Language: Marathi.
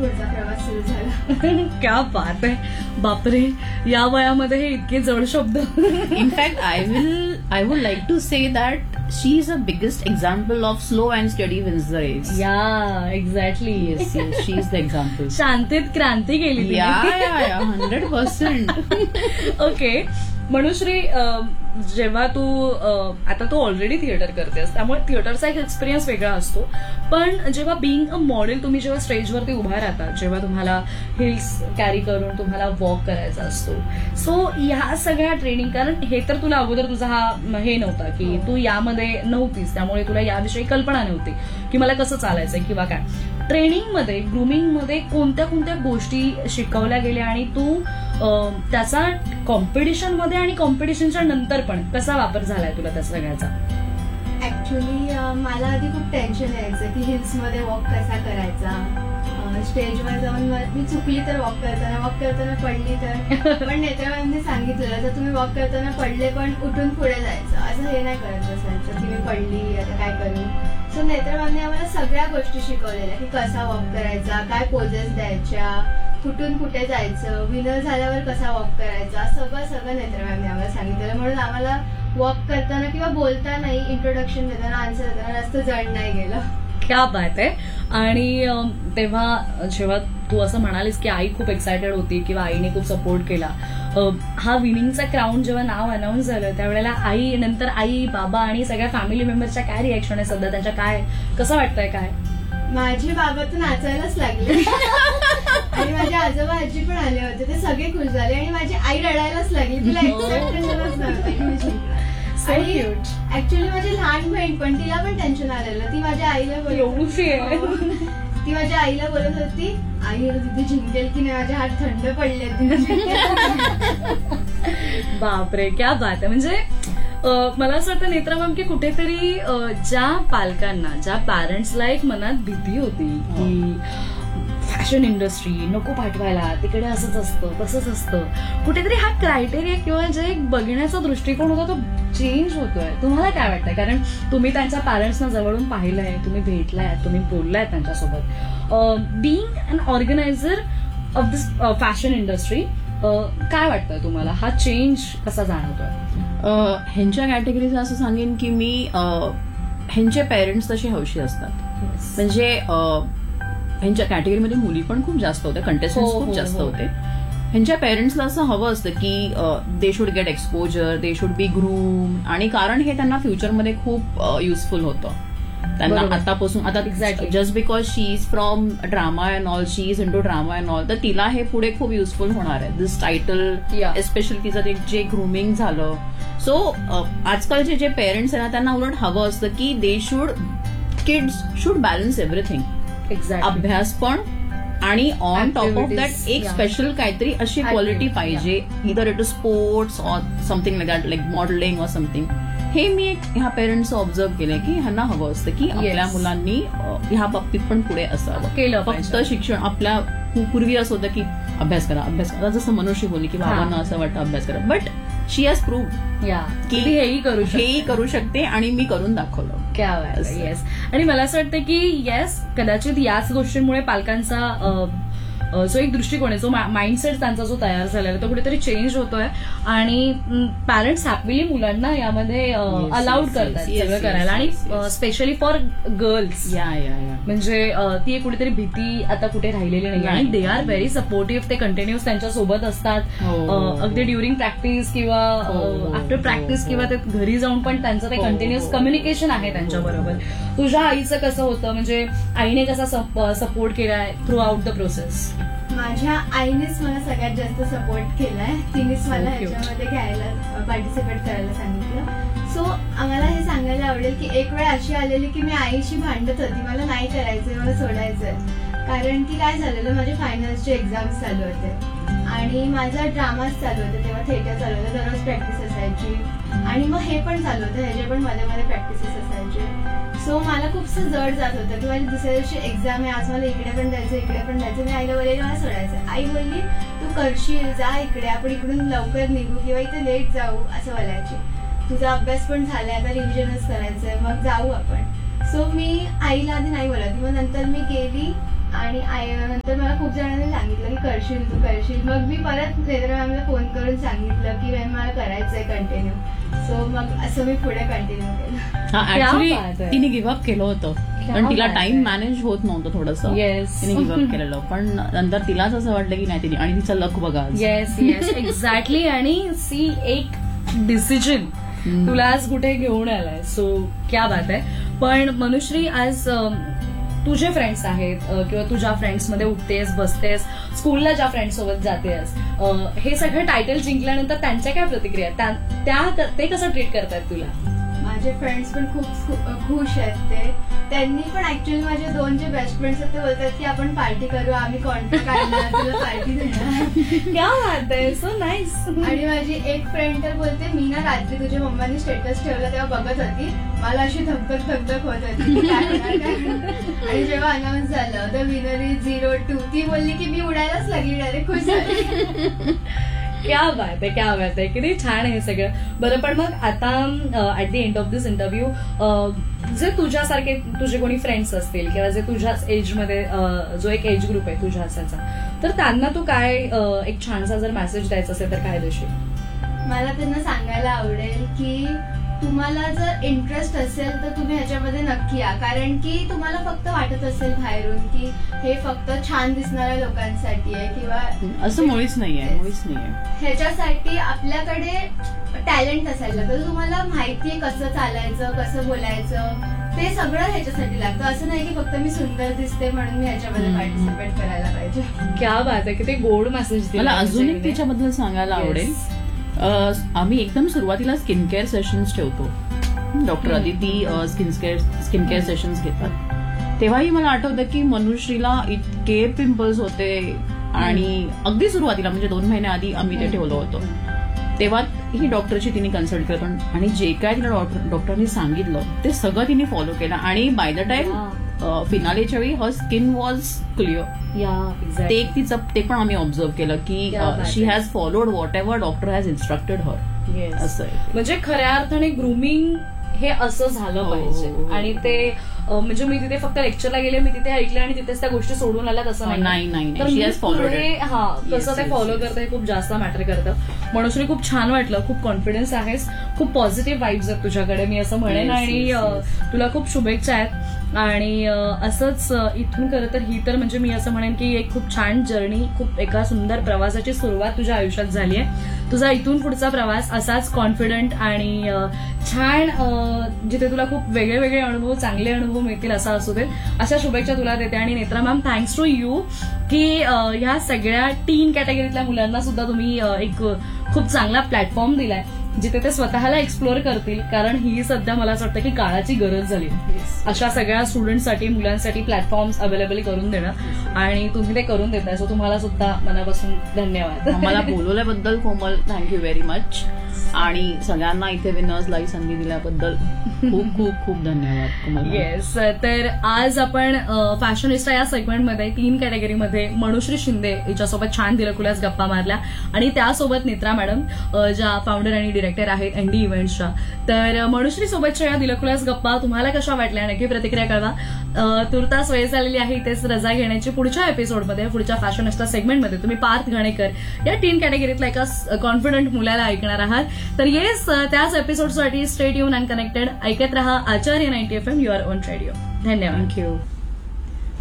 पुढचा प्रवास सुरू झाला. क्या बात आहे. बापरे, या वयामध्ये हे इतके जड शब्द. In fact I would like to say that she is a biggest example of slow and study wins the race. या exactly. Yes yes, she is the example. शांतीत क्रांती केली. या 100%. ओके. मनुश्री, जेव्हा तू आता तू ऑलरेडी थिएटर करतेस त्यामुळे थिएटरचा एक एक्सपिरियन्स वेगळा असतो, पण जेव्हा बिईंग अ मॉडेल तुम्ही जेव्हा स्टेजवरती उभा राहता, जेव्हा तुम्हाला हिल्स कॅरी करून तुम्हाला वॉक करायचा असतो, सो ह्या सगळ्या ट्रेनिंग, कारण हे तर तुला अगोदर तुझा हा हे नव्हता की तू यामध्ये नव्हतीस, त्यामुळे तुला याविषयी कल्पना नव्हती की मला कसं चालायचंय किंवा काय. ट्रेनिंगमध्ये, ग्रूमिंगमध्ये कोणत्या कोणत्या गोष्टी शिकवल्या गेल्या आणि तू त्याचा कॉम्पिटिशनमध्ये आणि कॉम्पिटिशनच्या नंतर पण कसा वापर झालाय तुला त्या सगळ्याचा? ऍक्च्युली मला आधी खूप टेन्शन यायचं की हिल्समध्ये वॉक कसा करायचा, स्टेजवर जाऊन मी चुकली तर वॉक करताना पडली तर. पण नेत्राबाईंनी सांगितलं तर तुम्ही वॉक करताना पडले पण उठून पुढे जायचं, असं हे नाही करत बसायचं की मी पडली आता काय करू. सो नेत्राबाईंनी आम्हाला सगळ्या गोष्टी शिकवलेल्या की कसा वॉक करायचा, काय पोजेस द्यायच्या, कुठून कुठे जायचं, विनर झाल्यावर कसा वॉक करायचा, सगळं नेत्राबाईंनी आम्हाला सांगितलेलं. म्हणून आम्हाला वॉक करताना किंवा बोलतानाही, इंट्रोडक्शन देताना, आन्सर देताना जास्त जड नाही गेलं. क्या बात आहे. आणि तेव्हा जेव्हा तू असं म्हणालीस की आई खूप एक्सायटेड होती किंवा आईने खूप सपोर्ट केला, हा विनिंगचा क्राऊन जेव्हा नाव अनाऊन्स झालं त्यावेळेला आई, नंतर आई, बाबा आणि सगळ्या फॅमिली मेंबर्सच्या काय रिएक्शन आहे सध्या, त्यांच्या काय, कसं वाटतंय काय? माझे बाबा तर नाचायलाच लागले आणि माझे आजोबा आजी पण आले होते, ते सगळे खुश झाले आणि माझी आई रडायलाच लागली. तिला एक्सपेक्टेशनच नव्हतं की मी जिंकणार. आणि ऍक्च्युली माझी लहान बहीण पण, तिला पण टेन्शन आलेलं. ती माझ्या आईला बोलत होती, आई तिथे जिंकेल की नाही, माझे हात थंड पडले. बापरे, क्या बात आहे. म्हणजे मला असं वाटतं नेत्रा मॅम की कुठेतरी ज्या पालकांना, ज्या पॅरेंट्सला एक मनात भीती होती की फॅशन इंडस्ट्री नको पाठवायला, तिकडे असंच असतं तसंच असतं, कुठेतरी हा क्रायटेरिया किंवा जे बघण्याचा दृष्टिकोन होता तो चेंज होतोय. तुम्हाला काय वाटतंय? कारण तुम्ही त्यांच्या पॅरेंट्सना जवळून पाहिलंय, तुम्ही भेटलाय, तुम्ही बोललाय त्यांच्यासोबत. Being an organiser of this fashion industry, काय वाटतंय तुम्हाला, हा चेंज कसा जाणवतोय? ह्यांच्या कॅटेगरीचं असं सांगेन की मी ह्यांचे पेरेंट्स तसे हौशी असतात. म्हणजे ह्यांच्या कॅटेगरीमध्ये मुली पण खूप जास्त होत्या, कंटेस्टंट्स खूप जास्त होते. ह्यांच्या पेरेंट्सला असं हवं असतं की they should get exposure, they should be groom, आणि कारण हे त्यांना फ्युचरमध्ये खूप युजफुल होतं. त्यांना आतापासून, आता just because she is from drama and all, she is into drama and all, तर तिला हे पुढे खूप युजफुल होणार आहे. दिस टायटल एस्पेशली तिचं ते जे ग्रूमिंग झालं. सो आजकालचे जे पेरेंट्स आहे ना, त्यांना उलट हवं असतं की they should, kids should balance everything. अभ्यास पण आणि ऑन टॉप ऑफ दॅट एक स्पेशल काहीतरी अशी क्वालिटी पाहिजे, इदर it is sports or something like that, like modelling or something. हे मी एक ह्या पेरेंट्सचं ऑब्झर्व केलंय की ह्यांना हवं असतं की आपल्या मुलांनी ह्या बाबतीत पण पुढे असावं. केलं फक्त शिक्षण, आपल्या पूर्वी असं होतं की अभ्यास करा, जसं मनुष्य बोलली की बाबांना असं वाटतं अभ्यास करा, बट शी हॅज प्रूव्ड की हेही करू शकते आणि मी करून दाखवलं. येस. आणि मला असं वाटतं की येस, कदाचित याच गोष्टींमुळे पालकांचा जो एक दृष्टिकोन आहे, जो माइंडसेट त्यांचा जो तयार झालेला तो कुठेतरी चेंज होतोय आणि पॅरेंट्स हॅपीली मुलांना यामध्ये अलाउड करतात सगळं करायला. आणि स्पेशली फॉर गर्ल्स, म्हणजे ती एक कुठेतरी भीती आता कुठे राहिलेली नाही. आणि दे आर व्हेरी सपोर्टिव्ह. ते कंटिन्युअस त्यांच्या सोबत असतात, अगदी ड्युरिंग प्रॅक्टिस किंवा आफ्टर प्रॅक्टिस किंवा ते घरी जाऊन पण त्यांचं ते कंटिन्युअस कम्युनिकेशन आहे त्यांच्याबरोबर. तुझ्या आईचं कसं होतं, म्हणजे आईने कसा सपोर्ट केलाय थ्रू आउट द प्रोसेस? माझ्या आईनेच मला सगळ्यात जास्त सपोर्ट केलाय. तिनेच मला ह्याच्यामध्ये पार्टिसिपेट करायला सांगितलं. सो आम्हाला हे सांगायला आवडेल की एक वेळ अशी आलेली की मी आईशी भांडत होती, मला नाही करायचंय, मला सोडायचंय. कारण की काय झालेलं, माझे फायनल्सचे एक्झाम्स चालू होते आणि माझा ड्रामाच चालू होते, तेव्हा थिएटर चालू होतं, दररोज प्रॅक्टिस असायची आणि मग हे पण चालू होतं, ह्याचे पण मध्ये मध्ये प्रॅक्टिसेस असायचे. सो मला खूपसं जड जात होतं की माझी दुसऱ्या दिवशी एक्झाम आहे, आज मला इकडे पण जायचं. मी आईला बोलले मला सोडायचं. आई बोलली तू करशील, जा इकडे, आपण इकडून लवकर निघू किंवा इथे लेट जाऊ, असं बोलायची. तुझा अभ्यास पण झालाय, आता रिव्हिजनच करायचंय, मग जाऊ आपण. सो मी आईला आधी नाही बोलत, मग नंतर मी गेली आणि नंतर मला खूप जणांनी सांगितलं की करशील. मग मी परत नेत्रा मॅमला फोन करून सांगितलं की मॅम मला करायचंय कंटिन्यू. सो मग असं मी पुढे कंटिन्यू केलं. ऍक्च्युली बात आहे. तिने गिव्हअप केलं होतं पण तिला बात टाइम आहे. मॅनेज होत नव्हतं थोडंसं. Yes. तिने गिव्हअप केलेलं पण नंतर तिलाच असं वाटलं की नाही तिने आणि तिचा लक बघा आज. Yes exactly. आणि सी एक डिसिजन तुला आज कुठे घेऊन आलाय. सो क्या बात आहे. पण मनुश्री, आज तुझे फ्रेंड्स आहेत किंवा तुझ्या फ्रेंड्समध्ये उठतेस बसतेस, स्कूलला ज्या फ्रेंड्स सोबत जातेस, हे सगळं टायटल जिंकल्यानंतर त्यांच्या काय प्रतिक्रिया त्या ते कसं ट्रीट करतात तुला? माझे फ्रेंड्स पण खूप खुश आहेत. त्यांनी पण ऍक्च्युअली माझे 2 जे बेस्ट फ्रेंड्स आहेत ते बोलतात की आपण पार्टी करू, आम्ही कॉन्ट्रॅक्ट काढणार, तुला पार्टी देणार. क्या बात आहे. So nice. आणि माझी एक फ्रेंड तर बोलते मी ना रात्री तुझ्या मम्मानी स्टेटस ठेवला तेव्हा बघत होती, मला अशी धगधग होत होती की काय होणार. आणि जेव्हा अनाऊन्स झालं द विनर इज 02, ती बोलली की मी उडायलाच लागली, डायरेक्ट खुश झाली. क्या बात आहे. किती छान आहे हे सगळं. बरं, पण मग आता at the end of this interview जे तुझ्यासारखे तुझे कोणी फ्रेंड्स असतील किंवा जे तुझ्याच एजमध्ये जो एक एज ग्रुप आहे तुझ्या असाचा, तर त्यांना तू काय एक छानसा जर मेसेज द्यायचा असेल तर काय देशील? मला त्यांना सांगायला आवडेल की तुम्हाला जर इंटरेस्ट असेल तर तुम्ही ह्याच्यामध्ये नक्की या. कारण की तुम्हाला फक्त वाटत असेल बाहेरून की हे फक्त छान दिसणाऱ्या लोकांसाठी आहे किंवा असं मुळीच नाहीये. ह्याच्यासाठी आपल्याकडे टॅलेंट असायला लागतं. तुम्हाला माहितीये कसं चालायचं, कसं बोलायचं, ते सगळं ह्याच्यासाठी लागतं. असं नाही की फक्त मी सुंदर दिसते म्हणून मी ह्याच्यामध्ये पार्टिसिपेट करायला पाहिजे. क्या बात आहे. किती गोड मेसेज दिला. मला अजून एक तिच्याबद्दल सांगायला आवडेल. आम्ही एकदम सुरुवातीला स्किन केअर सेशन्स ठेवतो. Doctor Aditi skin care sessions घेतात. तेव्हाही मला आठवतं की मनुश्रीला इतके पिंपल्स होते आणि अगदी सुरुवातीला म्हणजे 2 महिन्याआधी आम्ही ते ठेवलं होतं. तेव्हा ही डॉक्टरची तिने कन्सल्ट केलं आणि जे काय तिला डॉक्टरनी सांगितलं ते सगळं तिने फॉलो केलं आणि बाय द टाइम फिनालेच्या वेळी हर स्किन वॉज क्लिअर. ते एक तिचं ते पण आम्ही ऑब्झर्व केलं की शी has followed what ever doctor has instructed हर. असं आहे. म्हणजे खऱ्या अर्थाने ग्रूमिंग हे असं झालं पाहिजे. आणि ते म्हणजे मी तिथे फक्त लेक्चरला गेले, मी तिथे ऐकले आणि तिथेच त्या गोष्टी सोडून आल्या तसं नाही. तर कसं ते फॉलो करतं हे खूप जास्त मॅटर करतं. मनुश्री, खूप छान वाटलं. खूप कॉन्फिडन्स आहेस, खूप पॉझिटिव्ह वाईब्स आहेत तुझ्याकडे, मी असं म्हणेन. आणि तुला खूप शुभेच्छा आहेत. आणि असंच इथून खरं तर ही तर म्हणजे मी असं म्हणेन की एक खूप छान जर्नी, खूप एका सुंदर प्रवासाची सुरुवात तुझ्या आयुष्यात झाली आहे. तुझा इथून पुढचा प्रवास असाच कॉन्फिडंट आणि छान, जिथे तुला खूप वेगळे वेगळे अनुभव, चांगले अनुभव मिळतील असा असू दे, अशा शुभेच्छा तुला देते. आणि Netra ma'am, thanks to you की ह्या सगळ्या टीन कॅटेगरीतल्या मुलांना सुद्धा तुम्ही एक खूप चांगला प्लॅटफॉर्म दिलाय जिथे ते स्वतःला एक्सप्लोअर करतील. कारण ही सध्या मला असं वाटतं की काळाची गरज झाली अशा सगळ्या स्टुडंटसाठी, मुलांसाठी प्लॅटफॉर्म्स अवेलेबल करून देणं, आणि तुम्ही ते करून देताय. सो तुम्हाला सुद्धा मनापासून धन्यवाद. मला बोलवल्याबद्दल कोमल, थँक्यू व्हेरी मच. आणि सगळ्यांना इथे विनर्सला ही संधी दिल्याबद्दल खूप खूप खूप धन्यवाद कोमल. येस. तर आज आपण फॅशनिस्टा या सेगमेंटमध्ये 3 कॅटेगरीमध्ये मनुश्री शिंदे हिच्यासोबत छान दिलखुलास गप्पा मारल्या आणि त्यासोबत नेत्रा मॅडम ज्या फाउंडर आणि डिरेक्टर आहेत एनडी इव्हेंट्सच्या. तर मनुश्री सोबतच्या या दिलखुलास गप्पा तुम्हाला कशा वाटल्या नक्की प्रतिक्रिया कळवा. तुर्तास वेळ झालेली आहे इथेच रजा घेण्याची. पुढच्या एपिसोडमध्ये, पुढच्या फॅशनिस्टा सेगमेंटमध्ये तुम्ही पार्थ घाणेकर या 3 कॅटेगरीतल्या एका कॉन्फिडंट मुलाला ऐकणार आहात. तर येस, त्याच एपिसोडसाठी स्टे ट्यून अँड कनेक्टेड. ऐकत रहा आचार्य 90 FM, युअर ओन रेडिओ. धन्यवाद. थँक्यू.